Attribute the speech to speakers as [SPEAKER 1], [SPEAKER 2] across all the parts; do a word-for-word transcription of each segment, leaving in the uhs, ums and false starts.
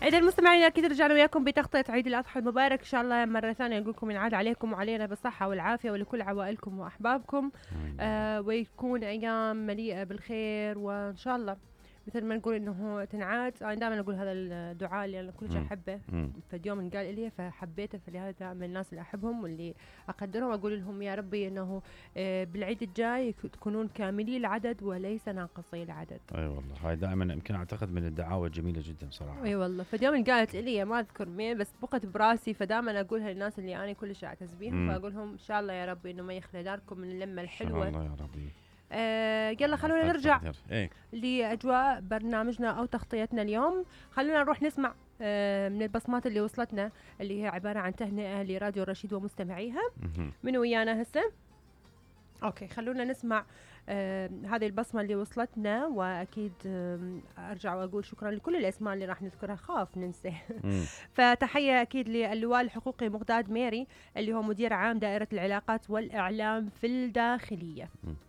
[SPEAKER 1] إذا المستمعين أكيد رجعنا وياكم بتغطية عيد الأضحى المبارك إن شاء الله مرة ثانية نقول لكم ينعاد عليكم وعلينا بالصحة والعافية ولكل عوائلكم وأحبابكم. آه ويكون أيام مليئة بالخير وإن شاء الله مثل ما نقول إنه تنعاد. أنا دائما أقول هذا الدعاء اللي أنا كل شيء أحبه، فاليوم انقال لي فحبيته، فلهذا من الناس اللي أحبهم واللي أقدرهم أقول لهم يا ربي إنه آه بالعيد الجاي تكونون كاملي العدد وليس ناقصي العدد.
[SPEAKER 2] أي أيوة والله هاي دائما يمكن أعتقد من الدعاوى الجميلة جدا صراحة.
[SPEAKER 1] اي أيوة والله. فاليوم قالت لي ما اذكر مين بس بقت براسي، فدائما اقولها للناس اللي انا كل شيء اعتز بيهم، فاقولهم ان شاء الله يا ربي انه ما يخلى داركم من اللمه الحلوه
[SPEAKER 2] ان شاء الله يا ربي.
[SPEAKER 1] آه يلا خلونا نرجع
[SPEAKER 2] ايه؟
[SPEAKER 1] لاجواء برنامجنا او تغطيتنا اليوم. خلونا نروح نسمع آه من البصمات اللي وصلتنا اللي هي عباره عن تهنئه لراديو الرشيد ومستمعيها. من ويانا هسه؟ اوكي خلونا نسمع آه هذه البصمة اللي وصلتنا، واكيد آه ارجع واقول شكرا لكل الاسماء اللي راح نذكرها، خاف ننسى. فتحية اكيد للواء الحقوقي مقداد ميري اللي هو مدير عام دائرة العلاقات والاعلام في الداخلية.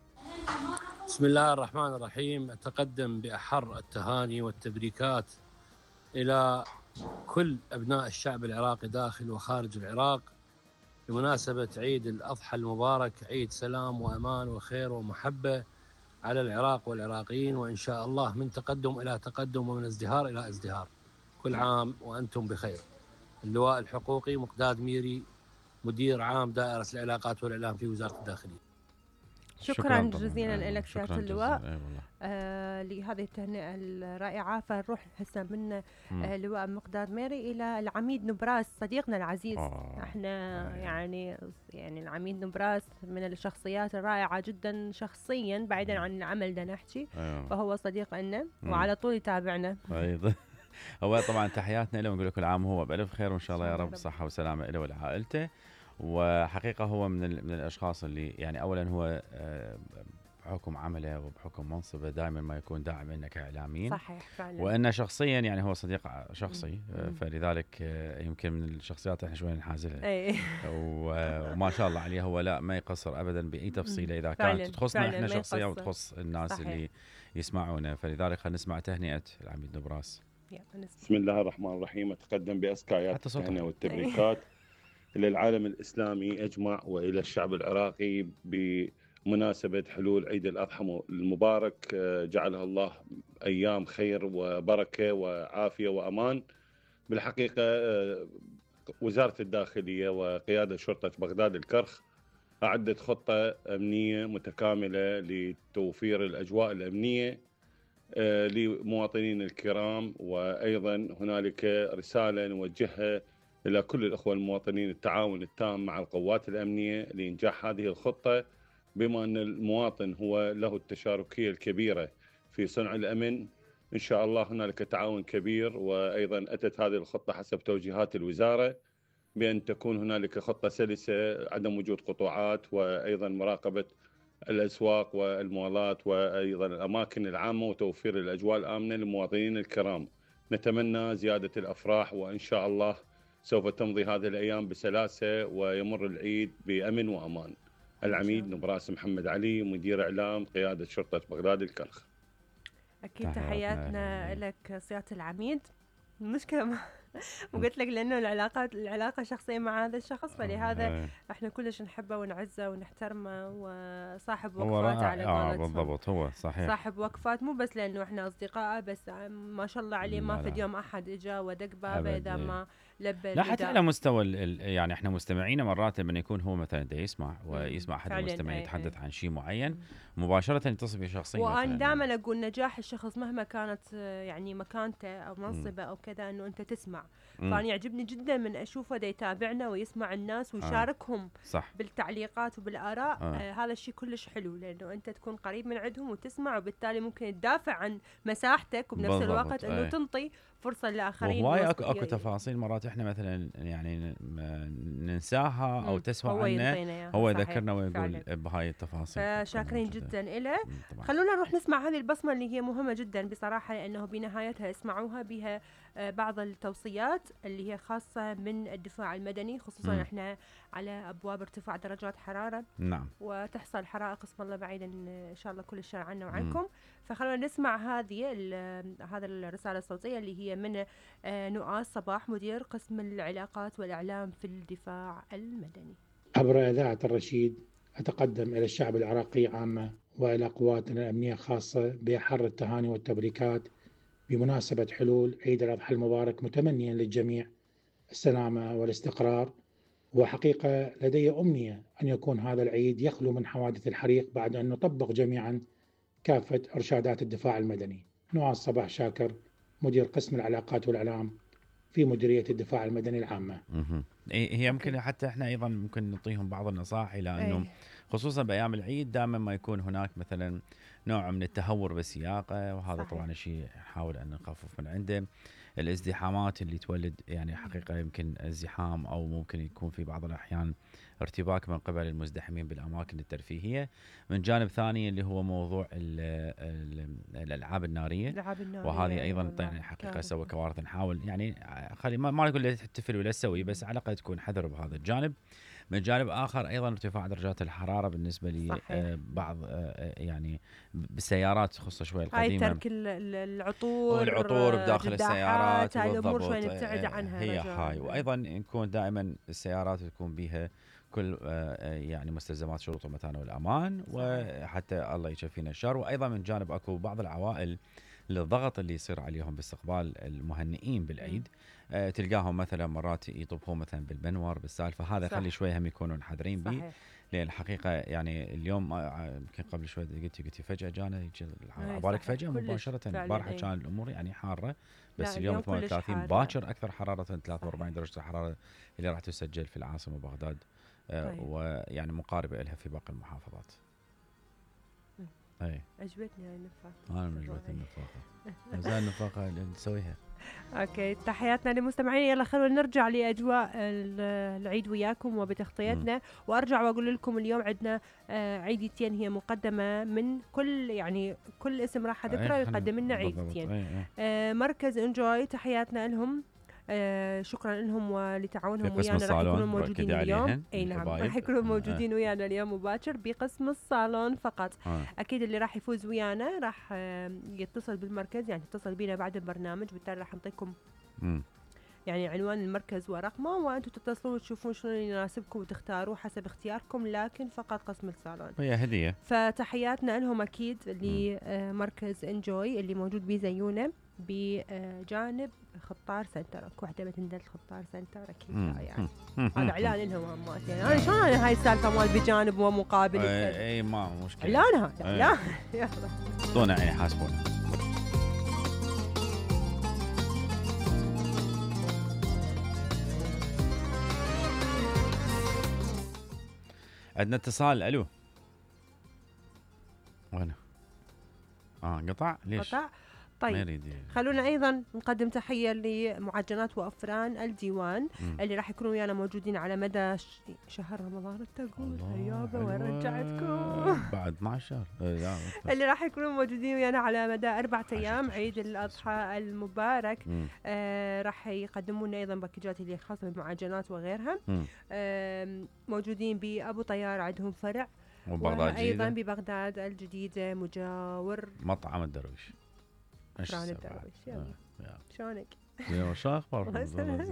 [SPEAKER 3] بسم الله الرحمن الرحيم. أتقدم بأحر التهاني والتبريكات إلى كل أبناء الشعب العراقي داخل وخارج العراق بمناسبة عيد الأضحى المبارك، عيد سلام وأمان وخير ومحبة على العراق والعراقيين، وإن شاء الله من تقدم إلى تقدم ومن ازدهار إلى ازدهار. كل عام وأنتم بخير. اللواء الحقوقي مقداد ميري مدير عام دائرة العلاقات والإعلام في وزارة الداخلية.
[SPEAKER 1] شكرا جزيلا لك سيادة اللواء آه لهذه التهنئة الرائعة. فنروح هسه من آه لواء مقداد ميري إلى العميد نبراس صديقنا العزيز.
[SPEAKER 2] آه
[SPEAKER 1] احنا آه يعني يعني العميد نبراس من الشخصيات الرائعة جدا شخصيا بعيدا عن العمل ده نحكي.
[SPEAKER 2] آه
[SPEAKER 1] فهو صديق لنا وعلى طول يتابعنا.
[SPEAKER 2] أيضا هو طبعا تحياتنا له ونقول كل عام هو بألف خير وإن شاء الله يا رب صحة وسلامة له ولعائلته. وحقيقة هو من من الأشخاص اللي يعني أولا هو بحكم عمله وبحكم منصبه دائما ما يكون داعم لنا كإعلاميين.
[SPEAKER 1] صحيح فعلا.
[SPEAKER 2] وأنه شخصيا يعني هو صديق شخصي مم. فلذلك يمكن من الشخصيات احنا شوي نحازلها. وما شاء الله عليه هو لا ما يقصر أبدا بأي تفصيلة إذا كانت تخصنا احنا شخصيا وتخص الناس صحيح. اللي يسمعونا. فلذلك خلينا نسمع تهنئة العميد نبراس.
[SPEAKER 4] بسم الله الرحمن الرحيم. أتقدم بأزكى التهنئة والتبريكات إلى العالم الإسلامي أجمع وإلى الشعب العراقي بمناسبة حلول عيد الأضحى المبارك، جعلها الله أيام خير وبركة وعافية وأمان. بالحقيقة وزارة الداخلية وقيادة شرطة بغداد الكرخ أعدت خطة أمنية متكاملة لتوفير الأجواء الأمنية لمواطنين الكرام. وأيضا هنالك رسالة نوجهها إلى كل الأخوة المواطنين التعاون التام مع القوات الأمنية لإنجاح هذه الخطة، بما أن المواطن هو له التشاركية الكبيرة في صنع الأمن. إن شاء الله هنالك تعاون كبير. وأيضا أتت هذه الخطة حسب توجيهات الوزارة بأن تكون هنالك خطة سلسة، عدم وجود قطوعات، وأيضا مراقبة الأسواق والمولات وأيضا الأماكن العامة وتوفير الأجواء الآمنة للمواطنين الكرام. نتمنى زيادة الأفراح، وإن شاء الله سوف تمضي هذه الأيام بسلاسة ويمر العيد بأمن وأمان. العميد نبراس محمد علي مدير إعلام قيادة شرطة بغداد الكرخ.
[SPEAKER 1] أكيد تحياتنا لك سيادة العميد. المشكلة وقلت لك لأنه العلاقة العلاقة شخصية مع هذا الشخص، فلهذا احنا كلش نحبه ونعزه ونحترمه، وصاحب وقفات على قولتهم.
[SPEAKER 2] بالضبط هو صحيح
[SPEAKER 1] صاحب وقفات، مو بس لأنه احنا أصدقاء بس ما شاء الله عليه ما في يوم أحد إجا ودق بابه إذا ما لبى.
[SPEAKER 2] لا حتى على مستوى يعني احنا مستمعين مرات لما يكون هو مثلا دا يسمع ويسمع أحد المستمعين يتحدث عن شيء معين مباشرة يتصل بشخصيا.
[SPEAKER 1] وأنا دائما أقول نجاح الشخص مهما كانت يعني مكانته أو منصبه أو كذا إنه أنت تسمع. فأنا يعجبني جدا من أشوفه دا يتابعنا ويسمع الناس ويشاركهم
[SPEAKER 2] آه.
[SPEAKER 1] بالتعليقات وبالآراء. آه. آه هذا الشيء كلش حلو لأنه أنت تكون قريب من عندهم وتسمع، وبالتالي ممكن تدافع عن مساحتك وبنفس الوقت إنه تنطي فرصة للآخرين.
[SPEAKER 2] وهواي أكو, أكو تفاصيل مرات إحنا مثلا يعني ننساها أو تسوى عنها، هو يذكرنا ويقول بهاي التفاصيل.
[SPEAKER 1] فشاكرين جدا, جداً إله. خلونا نروح نسمع هذه البصمة اللي هي مهمة جدا بصراحة، لأنه بنهايتها اسمعوها بها بعض التوصيات التغطيات اللي هي خاصة من الدفاع المدني، خصوصا م. احنا على ابواب ارتفاع درجات حرارة.
[SPEAKER 2] نعم.
[SPEAKER 1] وتحصل حرائق اسم الله بعيدا ان شاء الله كل الشر عنا وعنكم. فخلونا نسمع هذه هذا الرسالة الصوتية اللي هي من نؤاس صباح، مدير قسم العلاقات والاعلام في الدفاع المدني.
[SPEAKER 5] عبر اذاعة الرشيد اتقدم الى الشعب العراقي عامة والى قواتنا الامنية خاصة باحر التهاني والتبريكات بمناسبة حلول عيد الأضحى المبارك، متمنيا للجميع السلامة والاستقرار. وحقيقة لدي أمنية أن يكون هذا العيد يخلو من حوادث الحريق بعد أن نطبق جميعا كافة إرشادات الدفاع المدني. نواس صباح شاكر، مدير قسم العلاقات والإعلام في مديرية الدفاع المدني العامة.
[SPEAKER 2] هي يمكن حتى احنا أيضا ممكن نعطيهم بعض النصائح، لأنه خصوصا بأيام العيد دائما ما يكون هناك مثلا نوع من التهور بالسياقة، وهذا صحيح. طبعا شيء نحاول أن نخفف من عنده. الازدحامات اللي تولد يعني حقيقة يمكن ازدحام أو ممكن يكون في بعض الأحيان ارتباك من قبل المزدحمين بالأماكن الترفيهية. من جانب ثاني اللي هو موضوع ال ال الألعاب النارية،
[SPEAKER 1] الألعاب النارية،
[SPEAKER 2] وهذه أيضا يعني حقيقة سوى كوارث. نحاول يعني خلي ما, ما نقول لا تحتفل ولا تسوي، بس على الأقل تكون حذر بهذا الجانب. من جانب آخر أيضا ارتفاع درجات الحرارة بالنسبة لي آه بعض آه يعني بالسيارات خصوصا شوي القديمة،
[SPEAKER 1] هاي ترك العطور
[SPEAKER 2] والعطور بداخل السيارات،
[SPEAKER 1] هاي الأمور شوي نبتعد عنها.
[SPEAKER 2] هي هاي. وأيضا نكون دائما السيارات تكون بها كل آه يعني مستلزمات شروط المتانة والأمان، وحتى الله يشفينا الشر. وأيضا من جانب أكو بعض العوائل للضغط اللي يصير عليهم باستقبال المهنئين بالعيد، آه تلقاهم مثلا مرات يطبخون مثلا بالبنور بالسالفه هذا، خلي شوي هم يكونون حذرين به. لان الحقيقه يعني اليوم يمكن قبل شوي قلتي قلتي فجاه جانا عبالك فجاه مباشره. البارحه كان الامور يعني حاره، بس اليوم ثمانية وثلاثين باكر اكثر حراره ثلاثة وأربعين درجه الحراره اللي راح تسجل في العاصمه بغداد، آه ويعني مقاربه لها في باقي المحافظات.
[SPEAKER 1] اي عجبتني هاي النفاقه.
[SPEAKER 2] انا عجبتني النفاقه. زين النفاقه اللي نسويها.
[SPEAKER 1] اوكي، تحياتنا للمستمعين. يلا خلونا نرجع لاجواء العيد وياكم وبتغطيتنا، وارجع واقول لكم اليوم عندنا عيدتين هي مقدمه من كل يعني كل اسم راح اذكره يقدم لنا عيدتين. مركز انجوي تحياتنا لهم، آه شكرا لهم ولتعاونهم ويانا. راح يكونوا موجودين اليوم. اي نعم، راح يكونوا موجودين آه. ويانا اليوم مباشر بقسم الصالون فقط. آه. اكيد اللي راح يفوز ويانا راح آه يتصل بالمركز، يعني يتصل بينا بعد البرنامج، بالتالي راح نعطيكم يعني عنوان المركز ورقمه، وانتم تتصلون وتشوفون شنو اللي يناسبكم وتختاروا حسب اختياركم، لكن فقط قسم الصالون.
[SPEAKER 2] هي هديه.
[SPEAKER 1] فتحياتنا لهم اكيد لمركز انجوي اللي موجود بزيونه بجانب خطار سنتر. اكو وحده بتندل خطار سنتر اكيد يعني هذا اعلان لهم همات. يعني انا شلون انا هاي السالفه مال بجانب ومقابل؟
[SPEAKER 2] اي اي ما مشكله،
[SPEAKER 1] اعلان هذا اعلان. يلا
[SPEAKER 2] اعطونا عيني حاسبونا. عندنا اتصال. الو وين؟ اه قطع ليش؟
[SPEAKER 1] قطع. طيب خلونا ايضا نقدم تحيه لمعجنات وافران الديوان م. اللي راح يكونوا ويانا موجودين على مدى ش... شهر رمضان. تقول هيابه وين رجعتكم بعد
[SPEAKER 2] اثناشر
[SPEAKER 1] اللي راح يكونوا موجودين ويانا على مدى أربعة ايام عيد الاضحى المبارك. آه راح يقدموا لنا ايضا باكجات اللي خاصه بالمعجنات وغيرها. آه موجودين بابو طيار، عندهم فرع، وايضا ببغداد الجديده مجاور
[SPEAKER 2] مطعم الدرويش.
[SPEAKER 1] فران الدرويش. يلا شلونك؟
[SPEAKER 2] يا شو اخبارك؟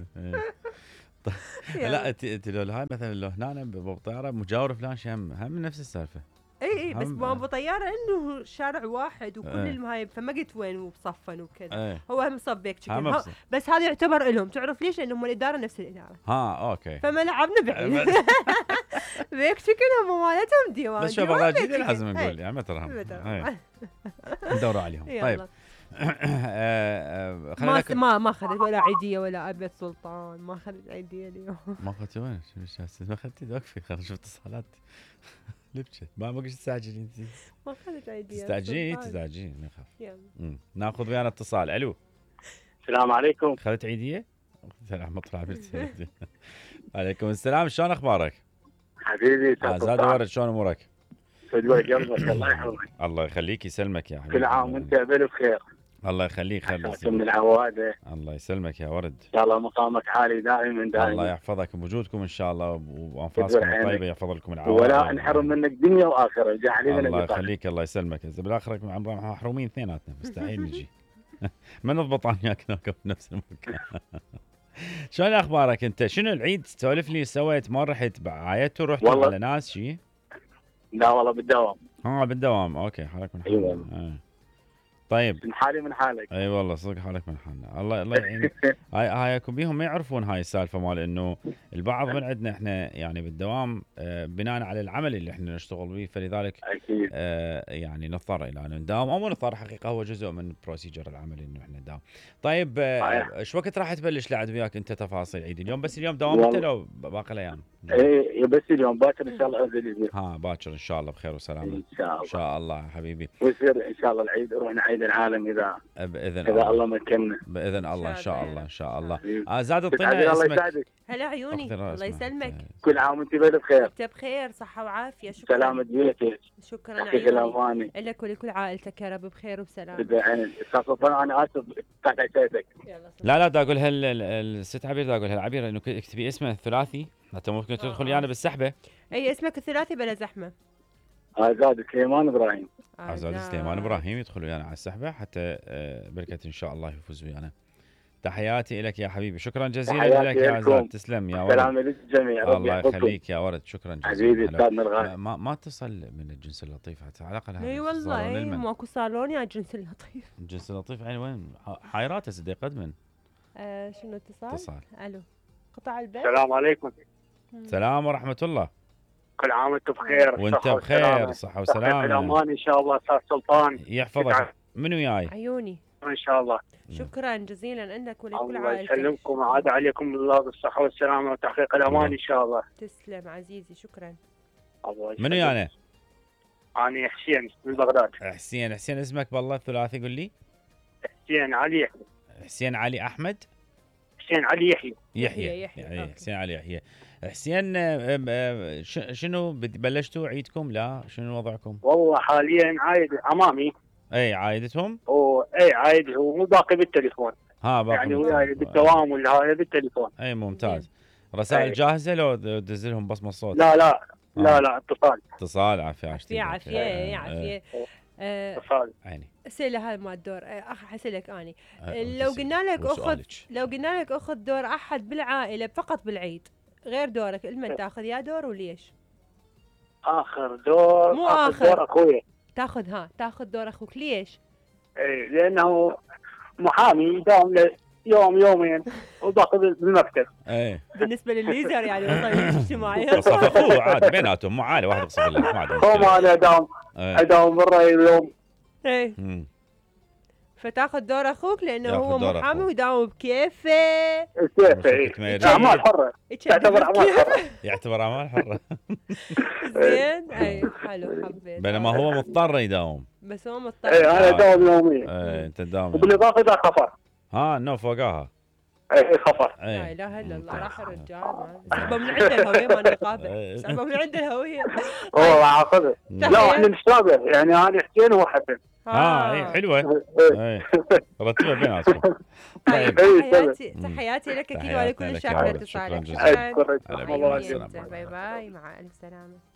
[SPEAKER 2] لا انت لو هاي مثلا لو هنا بابو طياره مجاور فلان هم هم نفس السالفه.
[SPEAKER 1] اي اي بس بابو طياره انه شارع واحد وكل المهايب، فما قلت وين وبصفن وكذا. هو هم صبيك تشكل، بس هذا يعتبر لهم. تعرف ليش؟ لانهم الاداره نفس الاداره.
[SPEAKER 2] ها اوكي.
[SPEAKER 1] فما لعبنا بعيد. بيك تشكل هم مالتهم ديوان.
[SPEAKER 2] بس شباب جديد لازم نقول يعني ما ترهم ندوروا عليهم. طيب
[SPEAKER 1] ما ما ما اخذت ولا عيديه ولا ابيض سلطان، ما اخذت عيديه اليوم.
[SPEAKER 2] ما اخذتي وين؟ شو ما اخذتي؟ وقفي خلينا نشوف اتصالات. لبشه ما بقيش تستعجلين انت.
[SPEAKER 1] ما اخذت عيديه.
[SPEAKER 2] تستعجلين تستعجلين ما يخاف. يلا ناخذ ويانا اتصال. الو
[SPEAKER 6] السلام عليكم.
[SPEAKER 2] اخذت عيديه؟ سلام مطلع عليكم السلام، شلون اخبارك؟
[SPEAKER 6] حبيبي
[SPEAKER 2] زاد ورد، شلون امورك؟
[SPEAKER 6] فدوى قلبك الله يحفظك.
[SPEAKER 2] الله يخليك يسلمك يا حبيبي.
[SPEAKER 6] كل عام وانت بألف خير.
[SPEAKER 2] الله يخليك خير
[SPEAKER 6] من العواده.
[SPEAKER 2] الله يسلمك يا ورد.
[SPEAKER 6] ان شاء الله مقامك عالي دائما دائما.
[SPEAKER 2] الله يحفظك بوجودكم ان شاء الله وانفاسكم الطيبه يحفظ لكم العوائل.
[SPEAKER 6] ولا نحرم منك دنيا واخره.
[SPEAKER 2] الله يخليك الله يسلمك. اذا بالاخره محرومين اثنيناتنا مستحيل نجي. ما نضبط انا وياك نوقف بنفس المكان. شلون اخبارك انت؟ شنو العيد سولف لي سويت؟ ما رحت بعايدتوا رحتوا على ناس شيء؟
[SPEAKER 6] لا والله بالدوام.
[SPEAKER 2] اه بالدوام اوكي حالك من حالك.
[SPEAKER 6] ايوه
[SPEAKER 2] آه. طيب
[SPEAKER 6] من حالي من حالك.
[SPEAKER 2] اي أيوة والله صدق حالك من حالنا. الله الله يعينك. هاي هاي بيهم ما يعرفون هاي السالفه مال انه البعض من عندنا احنا يعني بالدوام آه بناء على العمل اللي احنا نشتغل به فلذلك
[SPEAKER 6] اكيد
[SPEAKER 2] آه يعني نضطر الى ان نداوم او نضطر حقيقه هو جزء من بروسيجر العمل انه احنا نداوم. طيب ايش آه وقت راح تبلش لعد وياك انت تفاصيل عيد اليوم؟ بس اليوم دوام انت لو باقي الايام؟
[SPEAKER 6] اي بس اليوم باكر ان شاء الله انزل.
[SPEAKER 2] ها باكر ان شاء الله بخير وسلامه
[SPEAKER 6] ان شاء الله.
[SPEAKER 2] ان شاء الله حبيبي.
[SPEAKER 6] ويصير ان شاء الله العيد نروح نعيد العالم اذا
[SPEAKER 2] باذن
[SPEAKER 6] اذا الله, الله مكننا
[SPEAKER 2] باذن الله ان شاء الله ان شاء الله. آه زاد الطينه
[SPEAKER 6] الله يسعدك.
[SPEAKER 1] هلا عيوني الله يسلمك.
[SPEAKER 6] كل عام وانت بخير.
[SPEAKER 1] انت بخير صحه وعافيه. شكرا
[SPEAKER 6] سلامة بيتك.
[SPEAKER 1] شكرا عيوني
[SPEAKER 6] لك
[SPEAKER 1] ولكل عائلتك يا رب بخير وبسلام.
[SPEAKER 6] خاصة انا اسف تحت عشيتك.
[SPEAKER 2] لا لا دا اقول الست عبير دا اقول العبير انه اكتبي اسمه الثلاثي حتى ممكن تدخلي انا بالسحبه.
[SPEAKER 1] اي اسمك الثلاثي بلا زحمه.
[SPEAKER 6] ازاد سليمان ابراهيم.
[SPEAKER 2] ازاد سليمان ابراهيم يدخل ويانا على السحبه حتى بركه ان شاء الله يفوز ويانا. تحياتي لك يا حبيبي. شكرا جزيلا لك يا ازاد. تسلم يا ورد.
[SPEAKER 6] سلام للجميع.
[SPEAKER 2] الله يخليك يا ورد. شكرا جزيلا
[SPEAKER 6] حبيبي استاذنا الغالي.
[SPEAKER 2] ما ما اتصل من الجنس اللطيف حتى على الاقل.
[SPEAKER 1] اي والله اي ماكو صالون يا الجنس اللطيف.
[SPEAKER 2] الجنس اللطيف يعني وين حايرات سيدي قدمن.
[SPEAKER 1] آه شنو اتصال؟
[SPEAKER 2] اتصال.
[SPEAKER 1] الو قطع البيت.
[SPEAKER 6] السلام عليكم.
[SPEAKER 2] السلام ورحمه الله.
[SPEAKER 6] كل عام وانت بخير.
[SPEAKER 2] وانت بخير صحه وسلامه.
[SPEAKER 6] الامان ان شاء الله استاذ سلطان.
[SPEAKER 2] يحفظك. من وياي؟
[SPEAKER 1] عيوني.
[SPEAKER 6] ان شاء الله.
[SPEAKER 1] شكرا جزيلا لك ولكل
[SPEAKER 6] عائلتك. الله
[SPEAKER 1] يسلمكم
[SPEAKER 6] وعاد عليكم الله بالصحه والسلامه وتحقيق الامان ان شاء الله.
[SPEAKER 1] تسلم عزيزي شكرا.
[SPEAKER 6] الله
[SPEAKER 2] من ويانا؟
[SPEAKER 6] انا حسين من بغداد.
[SPEAKER 2] حسين حسين اسمك بالله الثلاثي قل لي.
[SPEAKER 6] حسين علي يحيى.
[SPEAKER 2] حسين علي احمد.
[SPEAKER 6] حسين علي يحيى.
[SPEAKER 2] يحيى يحيى حسين علي يحيى. حسين شنو بلشتوا عيدكم؟ لا شنو وضعكم؟
[SPEAKER 6] والله حاليا عايد امامي.
[SPEAKER 2] اي عايدتهم؟
[SPEAKER 6] او اي عايد ومو باقي بالتليفون.
[SPEAKER 2] ها باقي
[SPEAKER 6] يعني وياي بالدوام ولا هاي بالتليفون.
[SPEAKER 2] اي ممتاز. رسائل أي. جاهزه لو دز لهم بصمه الصوت؟
[SPEAKER 6] لا لا لا لا اتصال.
[SPEAKER 2] اتصال عافيه عافيه
[SPEAKER 1] عافيه عافيه.
[SPEAKER 6] اتصال.
[SPEAKER 2] عيني.
[SPEAKER 1] اسئله هاي ما الدور اخ اسالك اني لو قلنا لك اخذ لو قلنا لك اخذ دور احد بالعائله فقط بالعيد غير دورك لمن تاخذ يا دور وليش؟
[SPEAKER 6] اخر دور.
[SPEAKER 1] مو اخر
[SPEAKER 6] دور اخوي.
[SPEAKER 1] تاخذ ها تاخذ دور اخوك ليش؟
[SPEAKER 6] اي لانه محامي يداوم له يوم يومين وباقي بالمكتب.
[SPEAKER 2] ايه
[SPEAKER 1] بالنسبه للليزر يعني وصل اجتماعي.
[SPEAKER 2] وصف اخوه عادي بيناتهم مو عالي واحد يقصف الله ما عاد
[SPEAKER 6] هو ما انا اداوم اداوم برا اليوم.
[SPEAKER 1] ايه فتاخذ دور اخوك لانه هو محامي ويداوم بكيفه.
[SPEAKER 6] بكيفه اعمال حره. يعتبر اعمال حره.
[SPEAKER 2] يعتبر اعمال حره.
[SPEAKER 1] زين اي حلو حبيت.
[SPEAKER 2] بينما هو مضطر يداوم.
[SPEAKER 1] بس هو مضطر.
[SPEAKER 6] اي انا اداوم يوميا.
[SPEAKER 2] اي انت تداوم.
[SPEAKER 6] وبالاضافه اذا خفر.
[SPEAKER 2] ها انه فوقاها.
[SPEAKER 6] اي خفر.
[SPEAKER 1] لا اله الا الله راح الرجال سحبه من عنده الهويه ما نقابل. سحبه من عنده الهويه.
[SPEAKER 6] والله اخذه. لا احنا نتشابه يعني انا حسين وهو حسن.
[SPEAKER 2] اه اي حلوه. اي رتبها بيناتكم.
[SPEAKER 1] طيب تحياتي تحياتي لك اكيد ولكل شاكر اتصالك.
[SPEAKER 2] شكرا جزيلا.
[SPEAKER 1] باي باي مع الف سلامه.